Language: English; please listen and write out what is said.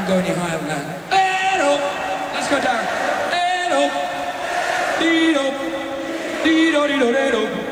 go any higher than that. Let's go down. Dido, dido, dido, dido.